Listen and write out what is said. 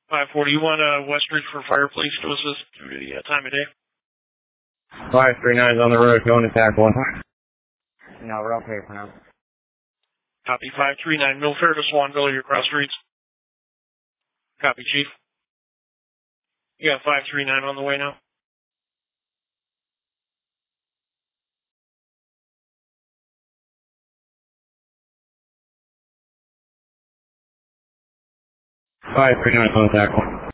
540, you want Westridge for fire, please, to assist due to the time of day? 539 is on the road, going to tack 1. No, we're okay for now. Copy 539, Milfair to Swanville, your cross streets. Copy, Chief. You got 539 on the way now. Five 39 on the tack 1.